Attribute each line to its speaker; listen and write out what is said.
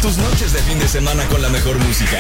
Speaker 1: tus noches de fin de semana con la mejor música.